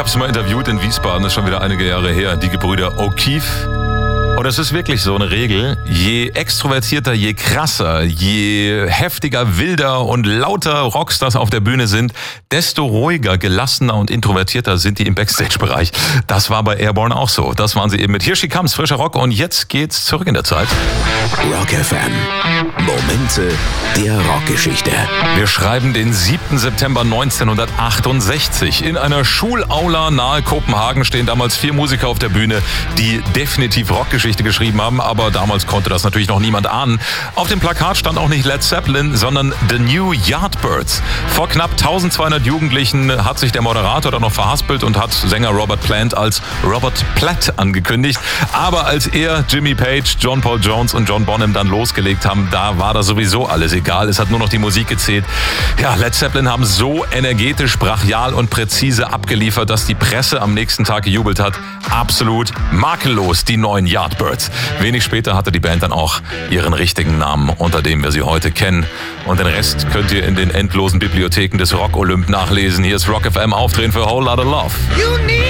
habe sie mal interviewt in Wiesbaden, das ist schon wieder einige Jahre her, die Gebrüder O'Keefe. Und es ist wirklich so eine Regel, je extrovertierter, je krasser, je heftiger, wilder und lauter Rockstars auf der Bühne sind, desto ruhiger, gelassener und introvertierter sind die im Backstage-Bereich. Das war bei Airborne auch so. Das waren sie eben mit Here She Comes, frischer Rock. Und jetzt geht's zurück in der Zeit. Rock FM. Momente der Rockgeschichte. Wir schreiben den 7. September 1968. In einer Schulaula nahe Kopenhagen stehen damals 4 Musiker auf der Bühne, die definitiv Rockgeschichte geschrieben haben, aber damals konnte das natürlich noch niemand ahnen. Auf dem Plakat stand auch nicht Led Zeppelin, sondern The New Yardbirds. Vor knapp 1200 Jugendlichen hat sich der Moderator dann noch verhaspelt und hat Sänger Robert Plant als Robert Platt angekündigt. Aber als er, Jimmy Page, John Paul Jones und John Bonham dann losgelegt haben, da war das sowieso alles egal. Es hat nur noch die Musik gezählt. Ja, Led Zeppelin haben so energetisch, brachial und präzise abgeliefert, dass die Presse am nächsten Tag gejubelt hat. Absolut makellos, die neuen Yardbirds. Wenig später hatte die Band dann auch ihren richtigen Namen, unter dem wir sie heute kennen. Und den Rest könnt ihr in den endlosen Bibliotheken des Rock Olymp nachlesen. Hier ist Rock FM, Aufdrehen für Whole Lotta Love.